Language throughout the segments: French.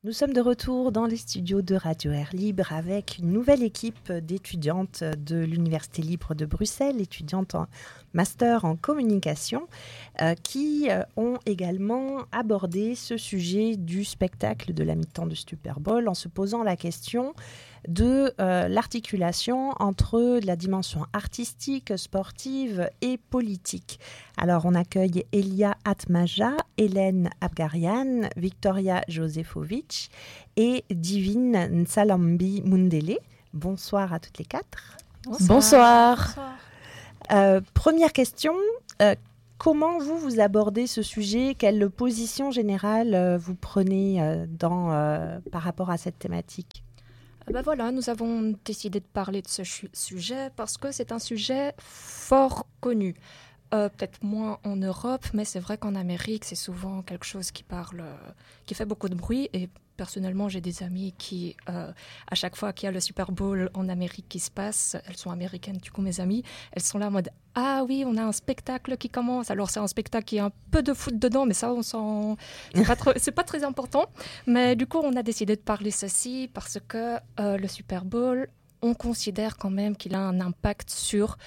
Nous sommes de retour dans les studios de Radio Air Libre avec une nouvelle équipe d'étudiantes de l'Université libre de Bruxelles, étudiantes en master en communication, qui ont également abordé ce sujet du spectacle de la mi-temps du Super Bowl en se posant la question de l'articulation entre la dimension artistique, sportive et politique. Alors, on accueille Elia Atmaja, Hélène Abgarian, Victoria Josefovic et Divine Nsalambi Mundele. Bonsoir à toutes les quatre. Bonsoir. Première question, comment vous abordez ce sujet? Quelle position générale vous prenez par rapport à cette thématique? Voilà, nous avons décidé de parler de ce sujet parce que c'est un sujet fort connu. Peut-être moins en Europe, mais c'est vrai qu'en Amérique, c'est souvent quelque chose qui fait beaucoup de bruit. Et personnellement, j'ai des amies qui, à chaque fois qu'il y a le Super Bowl en Amérique qui se passe, elles sont américaines, du coup, mes amies, elles sont là en mode « Ah oui, on a un spectacle qui commence ». Alors, c'est un spectacle qui a un peu de foot dedans, mais ça, c'est pas très important. Mais du coup, on a décidé de parler ceci parce que le Super Bowl, on considère quand même qu'il a un impact sur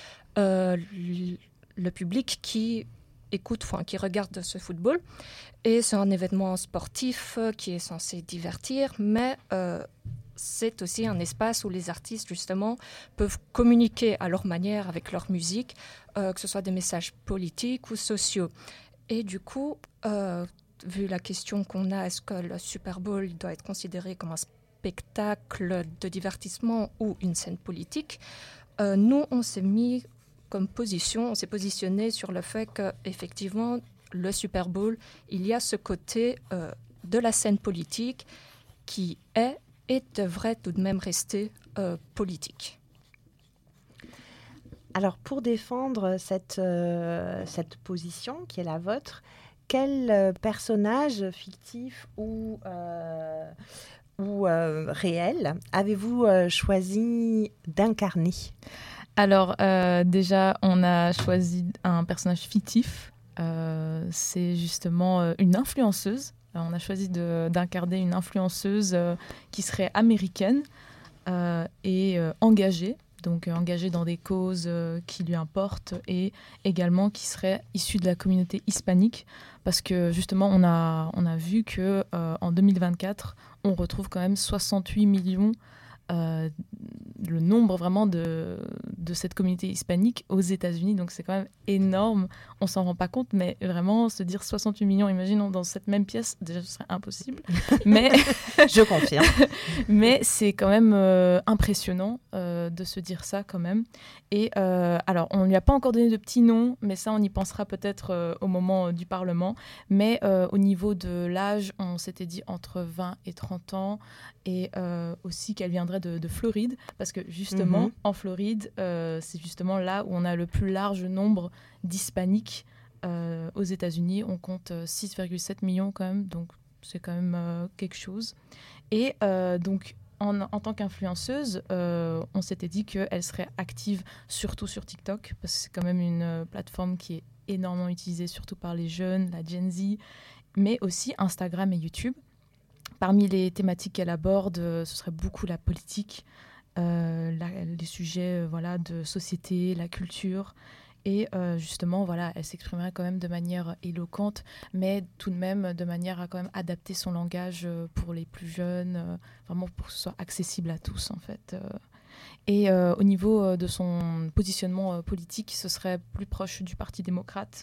le public qui regarde ce football. Et c'est un événement sportif qui est censé divertir, mais c'est aussi un espace où les artistes, justement, peuvent communiquer à leur manière avec leur musique, que ce soit des messages politiques ou sociaux. Et du coup, vu la question qu'on a, est-ce que le Super Bowl doit être considéré comme un spectacle de divertissement ou une scène politique, nous, on s'est positionné sur le fait qu'effectivement, le Super Bowl, il y a ce côté de la scène politique qui est et devrait tout de même rester politique. Alors, pour défendre cette position qui est la vôtre, quel personnage fictif ou réel avez-vous choisi d'incarner ? Alors, déjà, on a choisi un personnage fictif. C'est justement une influenceuse. On a choisi d'incarner une influenceuse qui serait américaine et engagée. Donc engagée dans des causes qui lui importent et également qui serait issue de la communauté hispanique. Parce que justement, on a vu qu'en 2024, on retrouve quand même 68 millions le nombre vraiment de cette communauté hispanique aux États-Unis. Donc c'est quand même énorme. On s'en rend pas compte, mais vraiment se dire 68 millions, imaginons dans cette même pièce, déjà ce serait impossible. Mais je confirme. Mais c'est quand même impressionnant de se dire ça quand même. Et alors, on ne lui a pas encore donné de petit nom, mais ça, on y pensera peut-être au moment du Parlement. Mais au niveau de l'âge, on s'était dit entre 20 et 30 ans. Et aussi qu'elle viendrait de Floride, parce que justement, en Floride, c'est justement là où on a le plus large nombre d'hispaniques aux États-Unis. On compte 6,7 millions quand même, donc c'est quand même quelque chose. Et donc, en tant qu'influenceuse, on s'était dit qu'elle serait active surtout sur TikTok, parce que c'est quand même une plateforme qui est énormément utilisée, surtout par les jeunes, la Gen Z, mais aussi Instagram et YouTube. Parmi les thématiques qu'elle aborde, ce serait beaucoup la politique, les sujets de société, la culture. Et justement, elle s'exprimerait quand même de manière éloquente, mais tout de même de manière à quand même adapter son langage pour les plus jeunes, vraiment pour que ce soit accessible à tous en fait. Et au niveau de son positionnement politique, ce serait plus proche du Parti démocrate.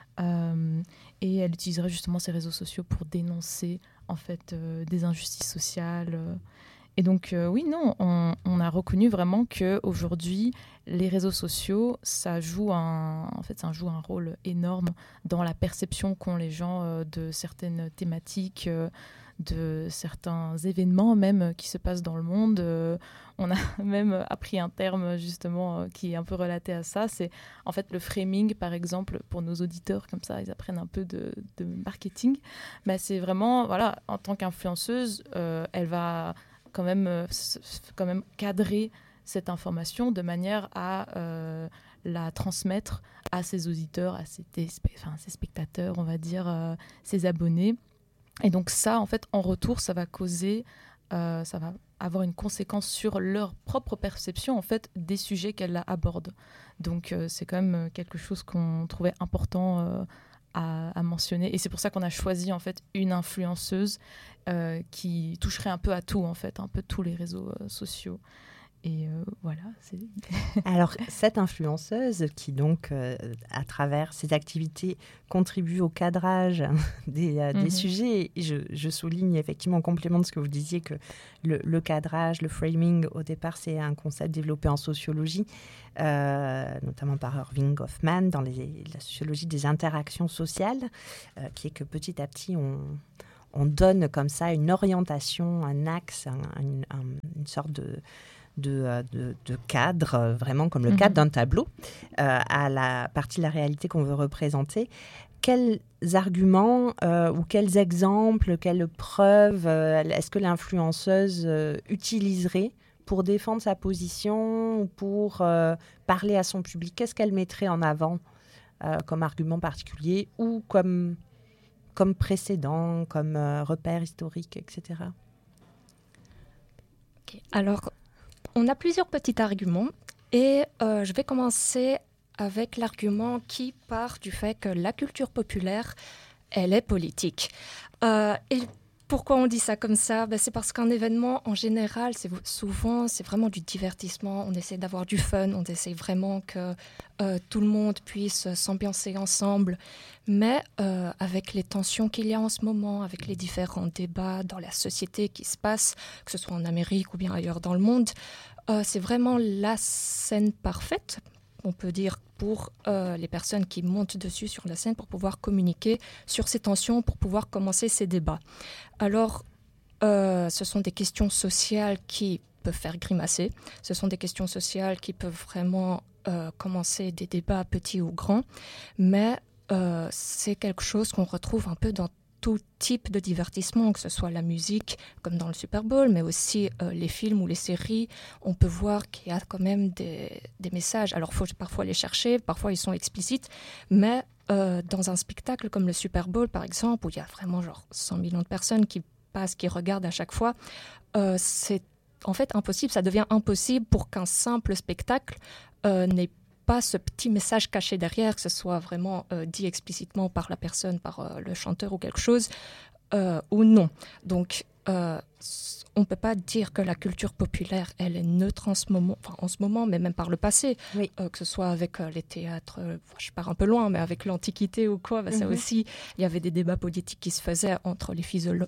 Et elle utiliserait justement ses réseaux sociaux pour dénoncer en fait des injustices sociales. Et donc on a reconnu vraiment qu'aujourd'hui les réseaux sociaux ça joue un rôle énorme dans la perception qu'ont les gens de certaines thématiques, de certains événements même qui se passent dans le monde. On a même appris un terme justement qui est un peu relaté à ça, c'est en fait le framing par exemple pour nos auditeurs, comme ça ils apprennent un peu de marketing. Mais c'est vraiment, en tant qu'influenceuse, elle va quand même cadrer cette information de manière à la transmettre à ses auditeurs, à ses spectateurs, on va dire, ses abonnés. Et donc ça, en fait, en retour, ça va avoir une conséquence sur leur propre perception, en fait, des sujets qu'elle aborde. Donc c'est quand même quelque chose qu'on trouvait important à mentionner. Et c'est pour ça qu'on a choisi, en fait, une influenceuse qui toucherait un peu à tout, en fait, un peu tous les réseaux sociaux. Et voilà. Alors, cette influenceuse qui, donc, à travers ses activités, contribue au cadrage des sujets, et je souligne effectivement en complément de ce que vous disiez que le cadrage, le framing, au départ, c'est un concept développé en sociologie, notamment par Irving Goffman, dans la sociologie des interactions sociales, qui est que petit à petit, on donne comme ça une orientation, un axe, une sorte de cadre, vraiment comme le cadre d'un tableau, à la partie de la réalité qu'on veut représenter. Quels arguments ou quels exemples, quelles preuves est-ce que l'influenceuse utiliserait pour défendre sa position ou pour parler à son public? Qu'est-ce qu'elle mettrait en avant comme argument particulier ou comme précédent, comme repère historique, etc. Okay. Alors, on a plusieurs petits arguments et je vais commencer avec l'argument qui part du fait que la culture populaire, elle est politique. Et pourquoi on dit ça comme ça ? C'est parce qu'un événement, en général, c'est vraiment du divertissement. On essaie d'avoir du fun, on essaie vraiment que tout le monde puisse s'ambiancer ensemble. Mais avec les tensions qu'il y a en ce moment, avec les différents débats dans la société qui se passent, que ce soit en Amérique ou bien ailleurs dans le monde, c'est vraiment la scène parfaite, on peut dire, pour les personnes qui montent dessus sur la scène pour pouvoir communiquer sur ces tensions, pour pouvoir commencer ces débats. Alors, ce sont des questions sociales qui peuvent faire grimacer. Ce sont des questions sociales qui peuvent vraiment commencer des débats petits ou grands. Mais c'est quelque chose qu'on retrouve un peu dans tout type de divertissement, que ce soit la musique, comme dans le Super Bowl, mais aussi les films ou les séries. On peut voir qu'il y a quand même des messages. Alors, il faut parfois les chercher, parfois ils sont explicites, mais dans un spectacle comme le Super Bowl, par exemple, où il y a vraiment genre 100 millions de personnes qui passent, qui regardent à chaque fois, c'est en fait impossible. Ça devient impossible pour qu'un simple spectacle n'ait pas ce petit message caché derrière, que ce soit vraiment dit explicitement par la personne, par le chanteur ou quelque chose, ou non. Donc, on ne peut pas dire que la culture populaire, elle est neutre en ce moment, mais même par le passé, oui. Que ce soit avec les théâtres, je pars un peu loin, mais avec l'Antiquité ou quoi, ça aussi, il y avait des débats politiques qui se faisaient entre les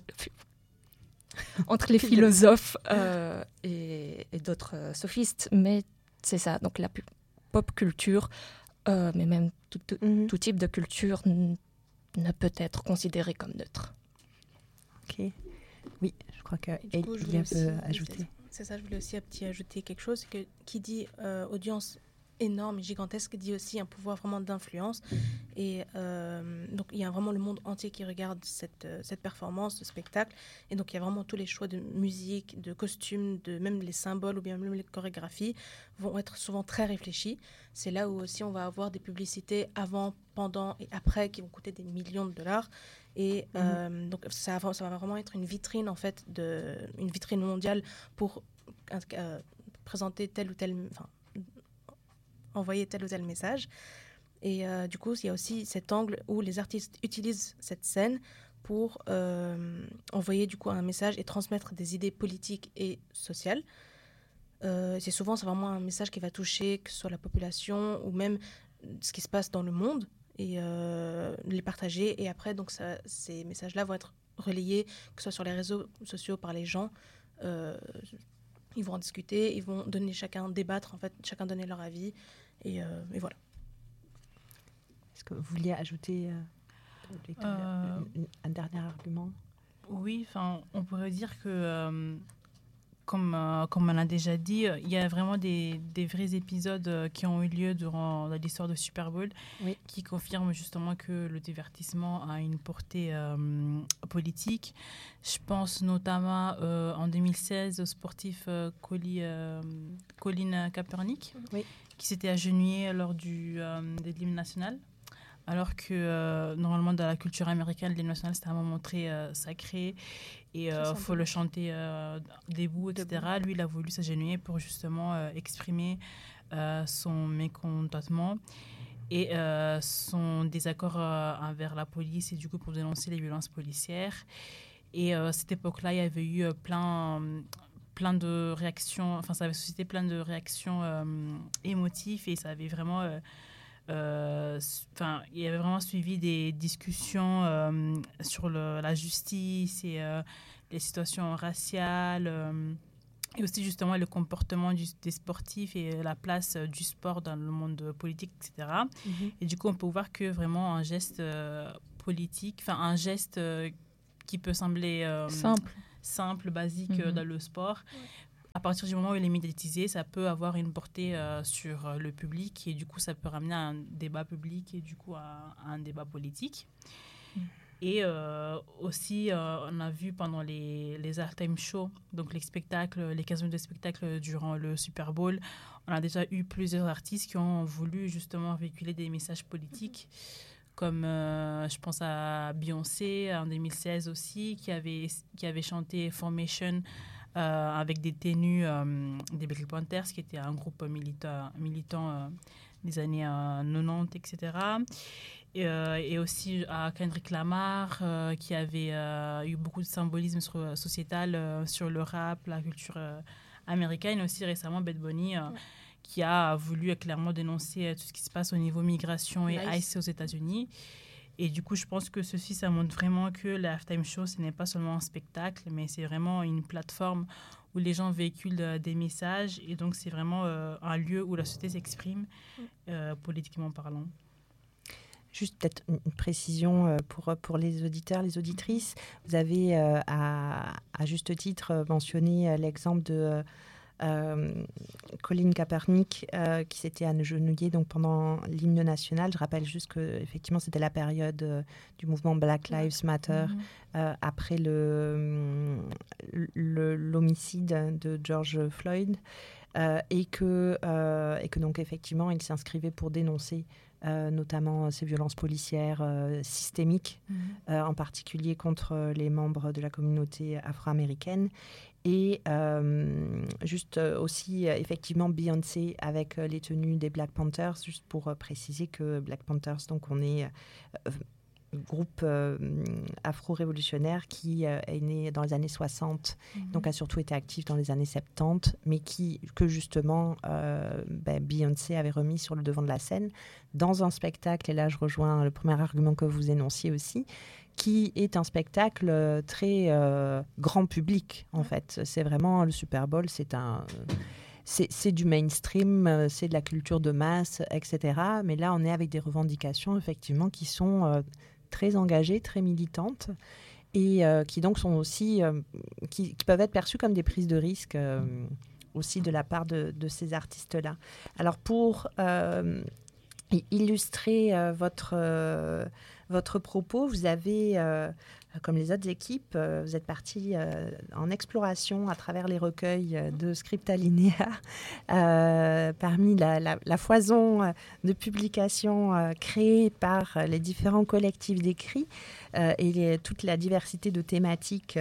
philosophes et d'autres sophistes, mais c'est ça. Donc, la pop culture, mais même tout type de culture ne peut être considéré comme neutre. Ok. Oui, je crois que Elia peut ajouter. C'est ça, je voulais aussi ajouter quelque chose, qui dit audience énorme et gigantesque, dit aussi un pouvoir vraiment d'influence. Et donc, il y a vraiment le monde entier qui regarde cette performance, ce spectacle. Et donc, il y a vraiment tous les choix de musique, de costumes, même les symboles ou bien même les chorégraphies vont être souvent très réfléchis. C'est là où aussi on va avoir des publicités avant, pendant et après qui vont coûter des millions de dollars. Et donc, ça va vraiment être une vitrine, en fait, une vitrine mondiale pour présenter tel ou tel... envoyer tel ou tel message. Et du coup, il y a aussi cet angle où les artistes utilisent cette scène pour envoyer du coup un message et transmettre des idées politiques et sociales. C'est vraiment un message qui va toucher que ce soit la population ou même ce qui se passe dans le monde et les partager. Et après, donc, ces messages-là vont être relayés, que ce soit sur les réseaux sociaux par les gens. Ils vont en discuter, ils vont débattre, en fait, chacun donner leur avis. Et voilà. Est-ce que vous vouliez ajouter un dernier argument ? Oui, on pourrait dire que, comme on l'a déjà dit, il y a vraiment des vrais épisodes qui ont eu lieu durant l'histoire de Super Bowl, oui, qui confirment justement que le divertissement a une portée politique. Je pense notamment en 2016 au sportif Colin Kaepernick, oui, qui s'était agenouillé lors de l'hymne national. alors que normalement dans la culture américaine, l'hymne national c'est un moment très sacré et il faut le chanter debout, etc. Lui, il a voulu s'agenouiller pour justement exprimer son mécontentement et son désaccord envers la police et du coup pour dénoncer les violences policières. Et à cette époque-là, il y avait eu plein de réactions, enfin ça avait suscité plein de réactions émotives et ça avait vraiment, il y avait vraiment suivi des discussions sur la justice et les situations raciales et aussi justement le comportement des sportifs et la place du sport dans le monde politique, etc. Et du coup, on peut voir que vraiment un geste politique, enfin un geste qui peut sembler simple, basique dans le sport. Ouais. À partir du moment où il est médiatisé, ça peut avoir une portée sur le public et du coup, ça peut ramener à un débat public et du coup à un débat politique. Et aussi, on a vu pendant les halftime shows, donc les 15 minutes de spectacle durant le Super Bowl, on a déjà eu plusieurs artistes qui ont voulu justement véhiculer des messages politiques. Comme je pense à Beyoncé en 2016 aussi, qui avait chanté Formation avec des tenues des Black Panthers, qui était un groupe militant des années 90, etc. Et aussi à Kendrick Lamar, qui avait eu beaucoup de symbolisme sociétal sur le rap, la culture américaine. Aussi récemment, Bad Bunny, qui a voulu clairement dénoncer tout ce qui se passe au niveau migration et ICE aux États-Unis. Et du coup, je pense que ceci, ça montre vraiment que le halftime show, ce n'est pas seulement un spectacle, mais c'est vraiment une plateforme où les gens véhiculent des messages. Et donc, c'est vraiment un lieu où la société s'exprime, politiquement parlant. Juste peut-être une précision pour les auditeurs, les auditrices. Vous avez à juste titre mentionné l'exemple de Colin Kaepernick qui s'était agenouillé donc pendant l'hymne national. Je rappelle juste que effectivement c'était la période du mouvement Black Lives Matter après l'homicide de George Floyd et que donc effectivement il s'inscrivait pour dénoncer notamment ces violences policières systémiques, en particulier contre les membres de la communauté afro-américaine. Et juste aussi, effectivement, Beyoncé avec les tenues des Black Panthers, juste pour préciser que Black Panthers, donc on est groupe afro-révolutionnaire qui est né dans les années 60, donc a surtout été actif dans les années 70, mais que justement Beyoncé avait remis sur le devant de la scène dans un spectacle, et là je rejoins le premier argument que vous énonciez aussi, qui est un spectacle très grand public en fait. C'est vraiment le Super Bowl, c'est du mainstream, c'est de la culture de masse, etc. Mais là on est avec des revendications effectivement qui sont très engagées, très militantes et qui donc sont aussi qui peuvent être perçues comme des prises de risque aussi de la part de ces artistes-là. Alors pour illustrer votre propos, vous avez, comme les autres équipes, vous êtes partis en exploration à travers les recueils de Scriptalinea parmi la foison de publications créées par les différents collectifs d'écrits et toute la diversité de thématiques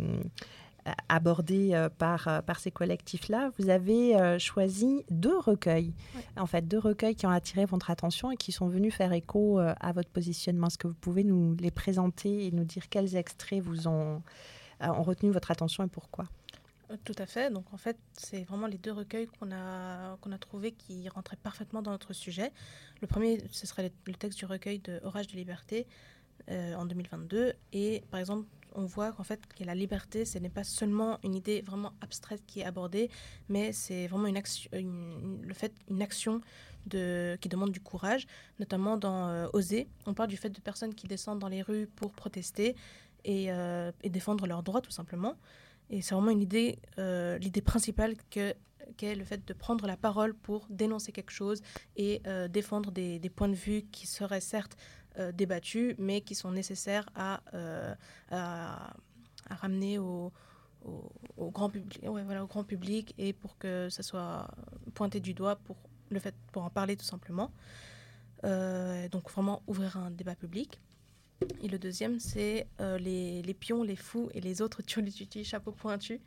abordées par ces collectifs-là. Vous avez choisi deux recueils, en fait, deux recueils qui ont attiré votre attention et qui sont venus faire écho à votre positionnement. Est-ce que vous pouvez nous les présenter et nous dire quels extraits vous ont retenu votre attention et pourquoi ? Tout à fait. Donc, en fait, c'est vraiment les deux recueils qu'on a trouvés qui rentraient parfaitement dans notre sujet. Le premier, ce serait le texte du recueil de Orage de liberté en 2022. Et, par exemple, on voit qu'en fait, que la liberté, ce n'est pas seulement une idée vraiment abstraite qui est abordée, mais c'est vraiment une action qui demande du courage, notamment dans Oser. On parle du fait de personnes qui descendent dans les rues pour protester et défendre leurs droits, tout simplement. Et c'est vraiment l'idée principale qu'est le fait de prendre la parole pour dénoncer quelque chose et défendre des points de vue qui seraient certes débattus, mais qui sont nécessaires à ramener au grand public, au grand public, et pour que ça soit pointé du doigt pour en parler tout simplement. Donc vraiment ouvrir un débat public. Et le deuxième, c'est les pions, les fous et les autres turlututus chapeau pointu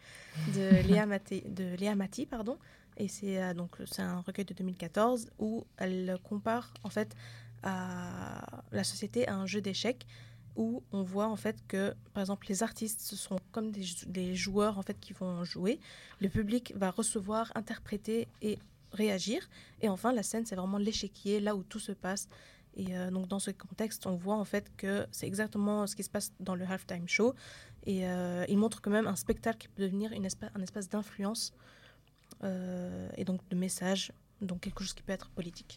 de Léa Mati, pardon. Et c'est un recueil de 2014 où elle compare en fait la société à un jeu d'échecs où on voit en fait que par exemple les artistes ce sont comme des joueurs en fait qui vont jouer. Le public va recevoir, interpréter et réagir. Et enfin la scène c'est vraiment l'échiquier, là où tout se passe. Et donc dans ce contexte, on voit en fait que c'est exactement ce qui se passe dans le halftime show. Et il montre quand même un spectacle qui peut devenir un espace d'influence et donc de message, donc quelque chose qui peut être politique.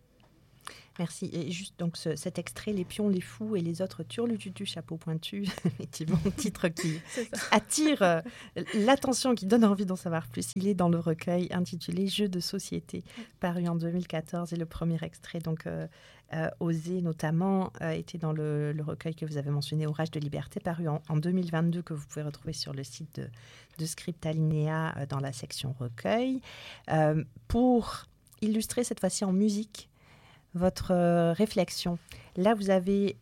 Merci. Et juste donc cet extrait, les pions, les fous et les autres turlututus chapeau pointu, effectivement, titre qui attire l'attention, qui donne envie d'en savoir plus. Il est dans le recueil intitulé Jeux de société, paru en 2014, et le premier extrait, donc Oser notamment, était dans le recueil que vous avez mentionné, Orage de liberté, paru en 2022, que vous pouvez retrouver sur le site de Script Alinéa dans la section recueil. Pour illustrer cette fois-ci en musique votre réflexion. Là, vous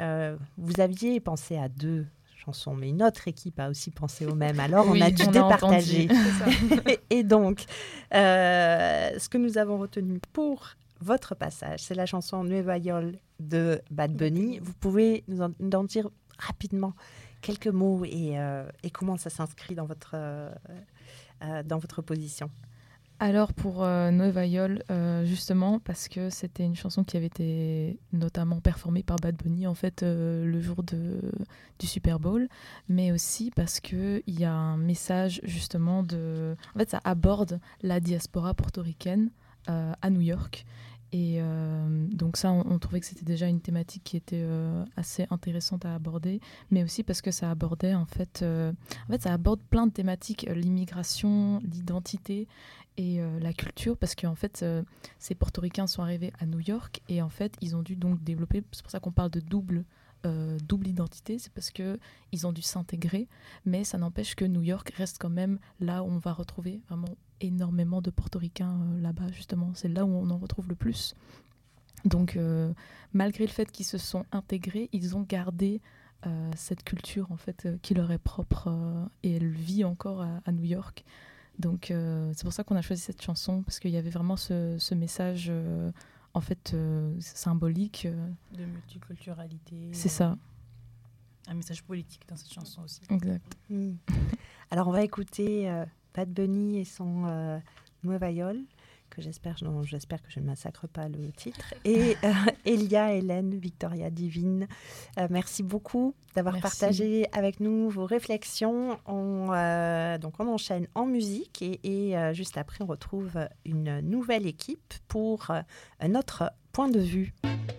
aviez pensé à 2 chansons, mais une autre équipe a aussi pensé aux mêmes. Alors, on a dû départager. Et donc, ce que nous avons retenu pour votre passage, c'est la chanson Nueva York de Bad Bunny. Vous pouvez nous en dire rapidement quelques mots et comment ça s'inscrit dans votre position. Alors pour Nueva York, justement parce que c'était une chanson qui avait été notamment performée par Bad Bunny en fait le jour du Super Bowl, mais aussi parce que il y a un message justement en fait ça aborde la diaspora portoricaine à New York. Et donc ça, on trouvait que c'était déjà une thématique qui était assez intéressante à aborder, mais aussi parce que ça abordait ça aborde plein de thématiques, l'immigration, l'identité et la culture, parce qu'en fait, ces portoricains sont arrivés à New York et en fait, ils ont dû donc développer, c'est pour ça qu'on parle de double identité, c'est parce qu'ils ont dû s'intégrer, mais ça n'empêche que New York reste quand même là où on va retrouver vraiment énormément de portoricains là-bas, justement. C'est là où on en retrouve le plus. Donc, malgré le fait qu'ils se sont intégrés, ils ont gardé cette culture, en fait, qui leur est propre et elle vit encore à New York. Donc, c'est pour ça qu'on a choisi cette chanson, parce qu'il y avait vraiment ce message, en fait, symbolique. De multiculturalité. C'est ça. Un message politique dans cette chanson aussi. Exact. Alors, on va écouter Bad Bunny et son Nueva York, que j'espère que je ne massacre pas le titre, et Elia, Hélène, Victoria Divine. Merci beaucoup d'avoir partagé avec nous vos réflexions. Donc on enchaîne en musique et juste après on retrouve une nouvelle équipe pour un autre point de vue.